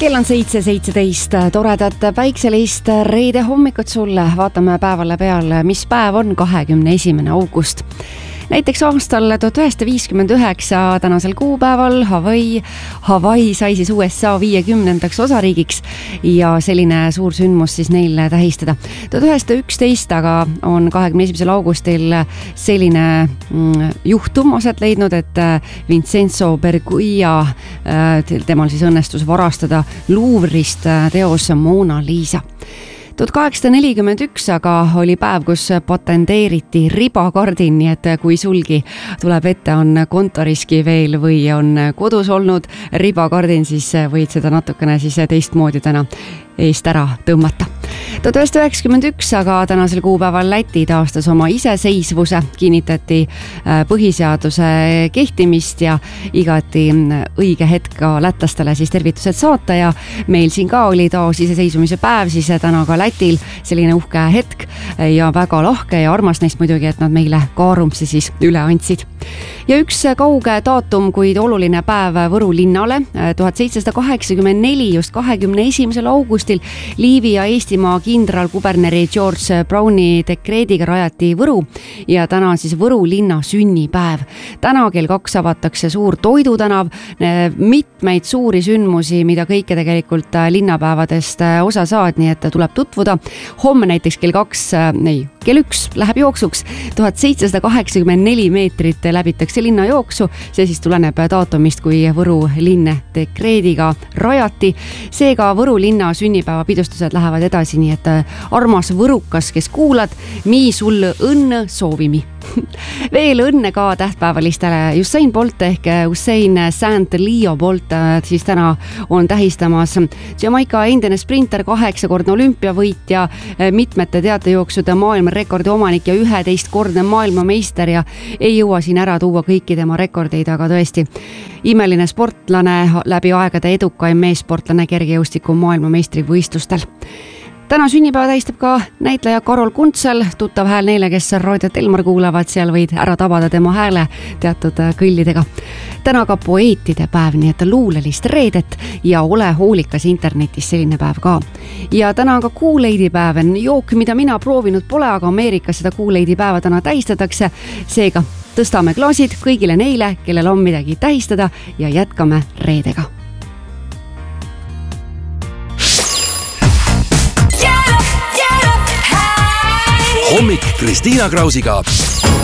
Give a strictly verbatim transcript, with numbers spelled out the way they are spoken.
kell on seitse seitseteist, toredat päikselist reede hommikut sulle. Vaatame päevale peale, mis päev on kahekümne esimene august. Näiteks aastal tuhat üheksasada viiskümmend üheksa tänasel kuupäeval Hawaii, Hawaii sai siis U S A viiekümnendaks osariigiks ja selline suur sündmus siis neil tähistada. tuhat üheksasada üksteist aga on kahekümne esimesel augustil selline mm, juhtum aset leidnud, et Vincenzo Berguia, temal siis õnnestus varastada Louvrist teos Mona Lisa. tuhat kaheksasada nelikümmend üks aga oli päev, kus patenteeriti ribakardin, nii et kui sulgi tuleb ette, on kontoriski veel või on kodus olnud ribakardin, siis võid seda natukene siis teistmoodi täna eest ära tõmmata. tuhat üheksasada üheksakümmend üks aga tänasel kuupäeval Läti taastas oma iseseisvuse, kinnitati põhiseaduse kehtimist ja igati õige hetk ka lätlastele siis tervitused saata ja meil siin ka oli taas iseseisvumise päev, siis täna ka Lätil selline uhke hetk ja väga lahke ja armas neist muidugi, et nad meile Kaarumpsi siis üle andsid. Ja üks kauge daatum, kuid oluline päev Võru linnale. tuhat seitsesada kaheksakümmend neli just kahekümne esimesel augustil Liivi ja Eestimaa kindralkuberneri George Browni dekreediga rajati Võru ja täna on siis Võru linna sünnipäev. Täna kell kaks avatakse suur toidutänav, mitmeid suuri sündmusi, mida kõike tegelikult linnapäevadest osa saad, nii et tuleb tutvuda. Homme näiteks kell kaks, ei, kell üks läheb jooksuks. tuhat seitsesada kaheksakümmend neli meetrit läbitakse linna jooksu, see siis tuleneb daatumist, kui Võru linn dekreediga rajati. Seega Võru linna sünnipäeva pidustused lähevad edasi, nii et armas võrukas, kes kuulad, mii sul õnn soovimi. Veel õnne ka tähtpäevalistele. Usain Bolt ehk Usain Saint Leo Bolt siis täna on tähistamas. Jamaica endine sprinter, kaheksakordne olümpiavõitja, mitmete teatejooksude maailmarekordi omanik ja üheteistkordne maailmameister ja ei jõua siin ära tuua kõiki tema rekordeid, aga tõesti imeline sportlane, läbi aegade edukaim meessportlane kergejõustiku maailmameistri võistlustel. Täna sünnipäeva tähistab ka näitleja Karol Kuntsel, tuttav hääl neile, kes raadiot Elmar kuulavad, seal võid ära tabada tema hääle teatud kõllidega. Täna ka poeetide päev, nii et luulelist reedet ja ole hoolikas internetis, selline päev ka. Ja täna on ka Kool-Aidi päev, jook, mida mina proovinud pole, aga Ameerikas seda Kool-Aidi päeva täna tähistatakse, seega tõstame klaasid kõigile neile, kellel on midagi tähistada ja jätkame reedega. Hommik Kristiina Krausiga.